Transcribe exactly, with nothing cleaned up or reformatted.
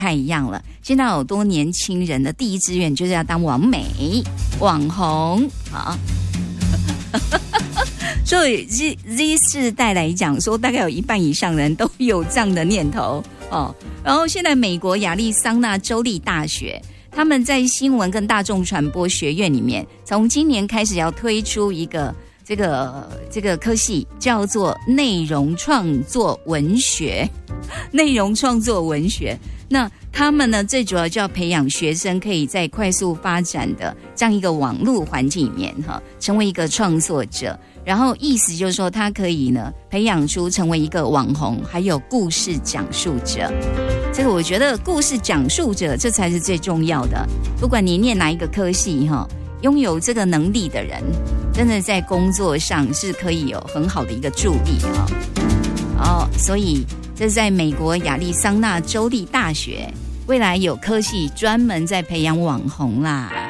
太一样了。现在有多年轻人的第一志愿就是要当网美、网红啊。所以 Z, Z 世代来讲说，大概有一半以上人都有这样的念头哦。然后现在美国亚利桑那州立大学，他们在新闻跟大众传播学院里面，从今年开始要推出一个这个这个科系，叫做内容创作文学。内容创作文学，那他们呢最主要就要培养学生可以在快速发展的这样一个网络环境里面哈，成为一个创作者。然后意思就是说，他可以呢培养出成为一个网红，还有故事讲述者。这个我觉得故事讲述者这才是最重要的。不管你念哪一个科系哈，拥有这个能力的人，真的在工作上是可以有很好的一个助力哈。哦，所以这是在美国亚利桑那州立大学，未来有科系专门在培养网红啦。